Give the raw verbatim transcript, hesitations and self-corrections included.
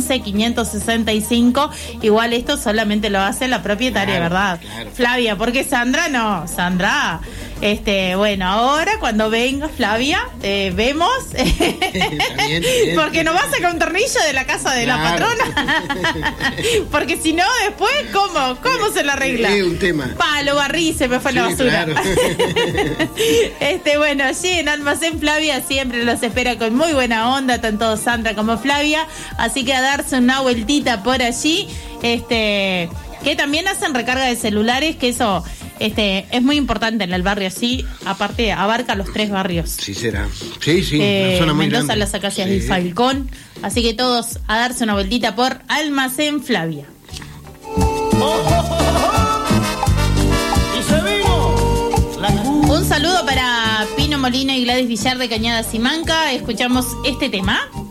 once, quinientos sesenta y cinco. Igual esto solamente lo hace la propietaria, claro, ¿verdad? Claro. Flavia, porque Sandra no, Sandra... Este, bueno, ahora cuando venga Flavia, eh, vemos, bien, bien. Porque nos va a sacar un tornillo de la casa de claro. la patrona, porque si no después, ¿cómo? ¿Cómo se la arregla? Es un tema. Pa, lo barrí y se me fue sí, la basura. Claro. Este, bueno, allí en Almacén Flavia siempre los espera con muy buena onda, tanto Sandra como Flavia, así que a darse una vueltita por allí, este, que también hacen recarga de celulares, que eso... Este, es muy importante en el barrio, sí, aparte abarca los tres barrios. Sí, será. Sí, sí, eh, una zona muy Mendoza, grande. Las Acacias sí. y Falcón. Así que todos a darse una vueltita por Almacén Flavia. Un saludo para Pino Molina y Gladys Villar de Cañada Simanca. Escuchamos este tema.